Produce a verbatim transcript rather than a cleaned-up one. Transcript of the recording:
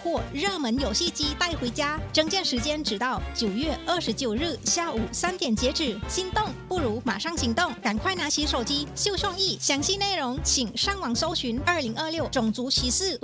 或热门游戏机带回家。征件时间直到九月二十九日下午三点截止。心动不如马上行动，赶快拿起手机秀创意。详细内容请上网搜寻二零二六种族歧视